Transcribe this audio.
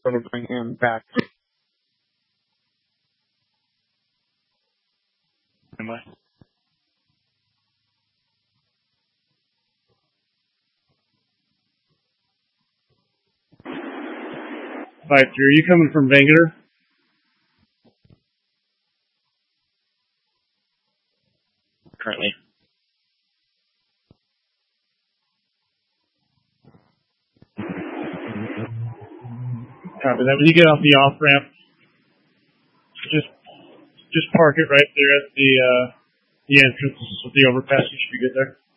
instead of bring him back. Am I? Viper, are you coming from Vanger? Currently. Copy that. When you get off the off ramp, just park it right there at the entrance with the overpass. You should be good there.